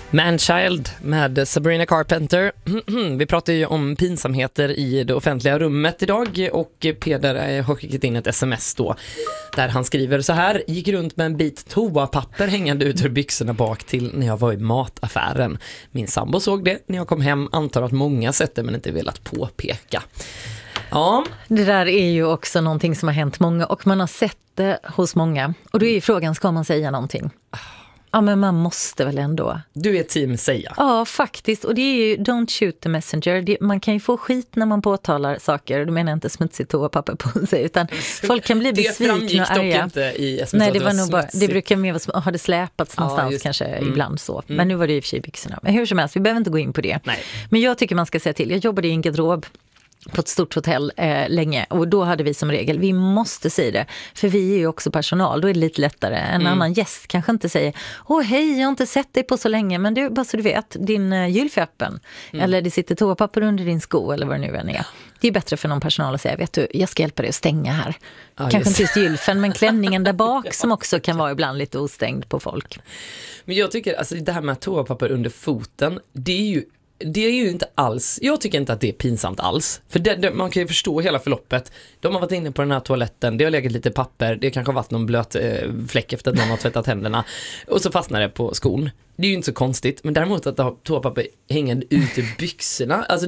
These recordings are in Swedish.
Manchild med Sabrina Carpenter. Vi pratar ju om pinsamheter i det offentliga rummet idag och Peder har skickat in ett sms då där han skriver så här: gick runt med en bit toapapper hängande ut ur byxorna bak till när jag var i mataffären. Min sambo såg det när jag kom hem, antar att många sett det men inte velat påpeka. Ja. Det där är ju också någonting som har hänt många och man har sett det hos många. Och då är ju frågan, ska man säga någonting? Ja, men man måste väl ändå. Du är team säga. Ja, faktiskt. Och det är ju don't shoot the messenger. Man kan ju få skit när man påtalar saker. Du menar inte smutsigt toapapper på sig, utan folk kan bli besvikna och arga. Det framgick dock inte i sms. Nej, det var nog bara, det brukar mer vara, har det släpats någonstans kanske ibland så. Men nu var det i och för sig byxorna. Men hur som helst, vi behöver inte gå in på det. Nej. Men jag tycker man ska säga till. Jag jobbade i en garderob på ett stort hotell länge och då hade vi som regel, vi måste säga det, för vi är ju också personal, då är det lite lättare. En annan gäst kanske inte säger, hej, jag har inte sett dig på så länge, men du, bara så du vet, din gylf är öppen eller det sitter toapapper under din sko eller vad det nu än är. Det är bättre för någon personal att säga, vet du, jag ska hjälpa dig att stänga här. Kanske inte just gylfen, men klänningen där bak som också kan vara ibland lite ostängd på folk. Men jag tycker, alltså det här med toapapper under foten, det är ju inte alls, jag tycker inte att det är pinsamt alls. För man kan ju förstå hela förloppet. De har varit inne på den här toaletten, det har legat lite papper, det kanske har varit någon blöt fläck efter att någon har tvättat händerna. Och så fastnar det på skon. Det är ju inte så konstigt, men däremot att ha toapapper hängande ut ur byxorna, alltså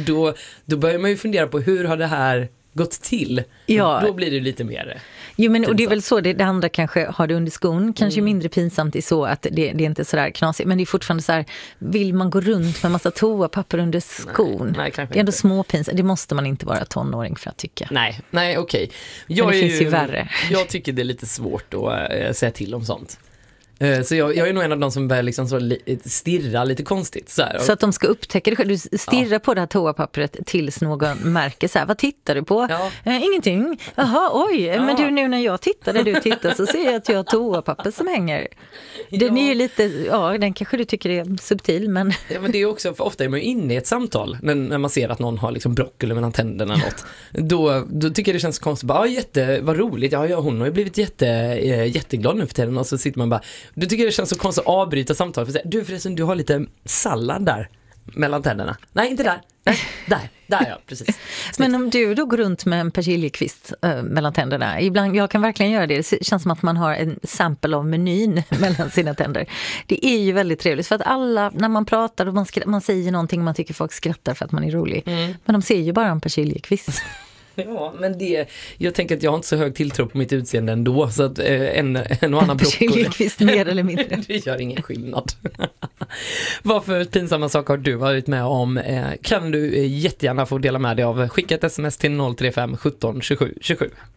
då börjar man ju fundera på hur har det här gått till. Ja. Då blir det lite mer. Jo, men och det är väl så, det andra kanske har det under skon, kanske mindre pinsamt i så att det är inte sådär knasigt, men det är fortfarande så här, vill man gå runt med massa toapapper under skon? Nej, det är ändå småpinsamt, det måste man inte vara tonåring för att tycka. Nej, okej. Men det finns ju värre. Jag tycker det är lite svårt att säga till om sånt. Så jag är nog en av de som börjar liksom så stirra lite konstigt. Så att de ska upptäcka det. Du stirrar på det här toapappret tills någon märker så här, vad tittar du på? Ja. Ingenting. Jaha, oj. Ja. Men du, nu när jag tittar så ser jag att jag har toapapper som hänger. Den är ju lite, den kanske du tycker är subtil, men... Ja, men det är också, för ofta är man ju inne i ett samtal när man ser att någon har liksom broccoli mellan tänderna eller något. Då tycker jag det känns konstigt. Vad roligt. Ja, hon har ju blivit jätteglad nu för tiden. Och så sitter man bara... Du tycker det känns så konstigt att avbryta samtalet för att säga, du förresten, du har lite sallad där mellan tänderna. Nej, inte där. Nej, där ja, precis. Men om du då går runt med en persiljekvist mellan tänderna, ibland, jag kan verkligen göra det. Det känns som att man har en sample av menyn mellan sina tänder. Det är ju väldigt trevligt för att alla, när man pratar och man säger någonting, man tycker folk skrattar för att man är rolig. Men de ser ju bara en persiljekvist. Ja, men jag tänker att jag har inte så hög tilltro på mitt utseende ändå, så att en och annan broccoli mer eller mindre. Det gör ingen skillnad. Vad för pinsamma saker har du varit med om? Kan du jättegärna få dela med dig av. Skicka ett sms till 035 17 27 27.